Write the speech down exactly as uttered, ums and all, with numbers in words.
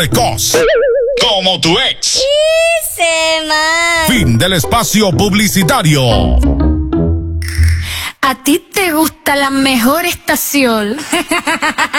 Precoz, como tu ex. Dice más. Fin del espacio publicitario. A ti te gusta la mejor estación.